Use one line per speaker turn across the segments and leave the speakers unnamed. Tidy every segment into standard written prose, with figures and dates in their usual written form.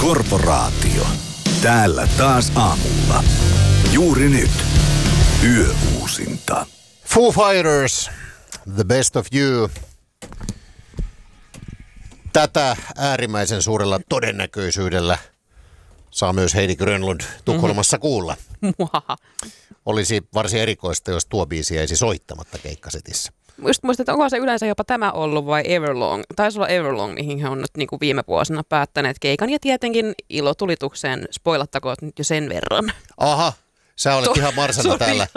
Korporaatio. Täällä taas aamulla. Juuri nyt. Yöuusinta.
Foo Fighters, The Best of You. Tätä äärimmäisen suurella todennäköisyydellä saa myös Heidi Grönlund Tukholmassa kuulla. Olisi varsin erikoista, jos tuo biisi jäisi soittamatta keikkasetissä.
Just muistat, että onko se yleensä jopa tämä ollut vai Everlong? Taisi olla Everlong, mihin he on nyt niin kuin viime vuosina päättäneet keikan. Ja tietenkin ilotulitukseen, spoilattakoon nyt jo sen verran.
Aha, sä olet ihan marsana täällä.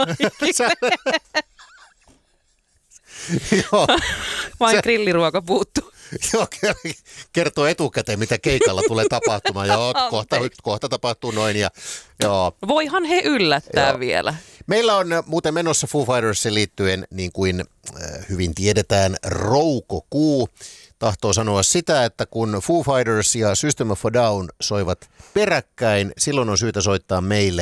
Joo.
Vain grilliruoka puuttuu.
Joo, kertoo etukäteen, mitä keikalla tulee tapahtumaan. Joo, kohta tapahtuu noin. Ja, joo.
Voihan he yllättää
Joo.
vielä.
Meillä on muuten menossa Foo Fightersiin liittyen, niin kuin hyvin tiedetään, roukokuu. Tahtoo sanoa sitä, että kun Foo Fighters ja System of a Down soivat peräkkäin, silloin on syytä soittaa meille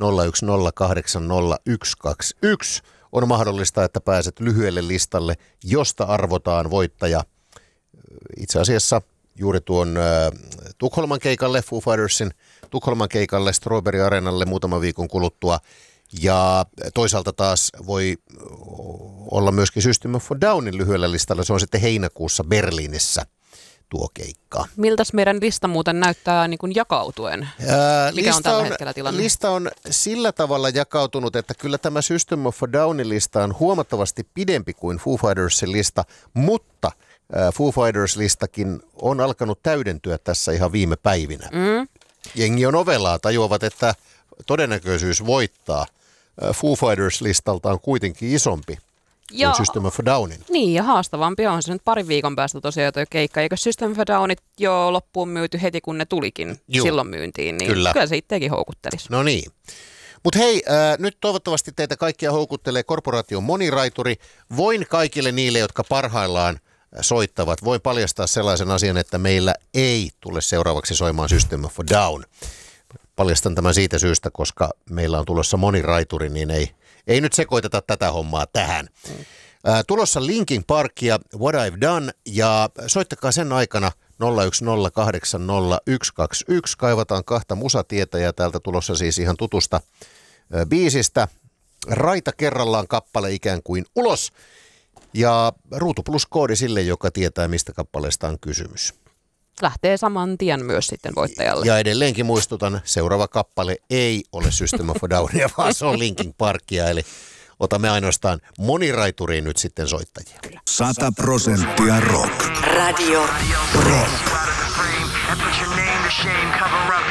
010800121. On mahdollista, että pääset lyhyelle listalle, josta arvotaan voittaja. Itse asiassa juuri tuon Tukholman keikalle, Foo Fightersin Tukholman keikalle, Strawberry Arenalle muutaman viikon kuluttua. Ja toisaalta taas voi olla myöskin System of a Downin lyhyellä listalla. Se on sitten heinäkuussa Berliinissä tuo keikka.
Miltäs meidän lista muuten näyttää niin kuin jakautuen? Mikä on tällä hetkellä tilanne?
Lista on sillä tavalla jakautunut, että kyllä tämä System of a Downin lista on huomattavasti pidempi kuin Foo Fightersin lista, mutta Foo Fighters-listakin on alkanut täydentyä tässä ihan viime päivinä. Jengi on ovelaa, tajuavat, että todennäköisyys voittaa Foo Fighters-listalta on kuitenkin isompi kuin System of a Downin.
Niin, ja haastavampi on se nyt parin viikon päästä tosiaan tuo keikka. Eikö System of a Downit jo loppuun myyty heti, kun ne tulikin silloin myyntiin? Niin kyllä se itsekin houkuttelisi.
No niin. Mutta hei, nyt toivottavasti teitä kaikkia houkuttelee Korporaation moniraituri. Voin kaikille niille, jotka parhaillaan soittavat, voin paljastaa sellaisen asian, että meillä ei tule seuraavaksi soimaan System of a Down. Paljastan tämän siitä syystä, koska meillä on tulossa moniraituri, niin ei nyt sekoiteta tätä hommaa tähän. Tulossa Linkin Park ja What I've Done, ja soittakaa sen aikana 010800121. Kaivataan kahta musatietäjää täältä tulossa siis ihan tutusta biisistä. Raita kerrallaan kappale ikään kuin ulos. Ja Ruutu Plus -koodi sille, joka tietää, mistä kappaleesta on kysymys.
Lähtee saman tien myös sitten voittajalle.
Ja edelleenkin muistutan, seuraava kappale ei ole System of a Downia, vaan se on Linkin Parkia. Eli otamme ainoastaan moniraituriin nyt sitten soittajia.
100% rock.
Radio
Rock.